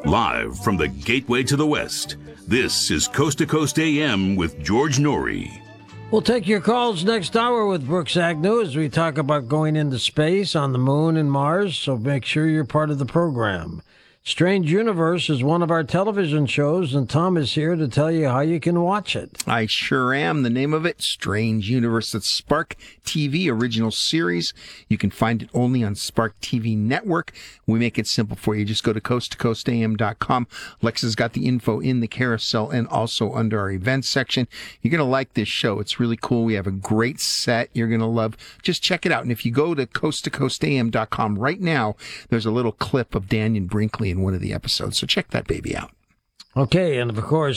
Live from the gateway to the West, this is Coast to Coast AM with George Norrie. We'll take your calls next hour with Brooks Agnew as we talk about going into space on the moon and Mars, so make sure you're part of the program. Strange Universe is one of our television shows, and Tom is here to tell you how you can watch it. I sure am. The name of it, Strange Universe. It's Spark TV original series. You can find it only on Spark TV Network. We make it simple for you. Just go to coasttocoastam.com. Lexa's got the info in the carousel and also under our events section. You're going to like this show. It's really cool. We have a great set you're going to love. Just check it out. And if you go to coasttocoastam.com right now, there's a little clip of Daniel Brinkley in one of the episodes. So check that baby out. Okay, and of course,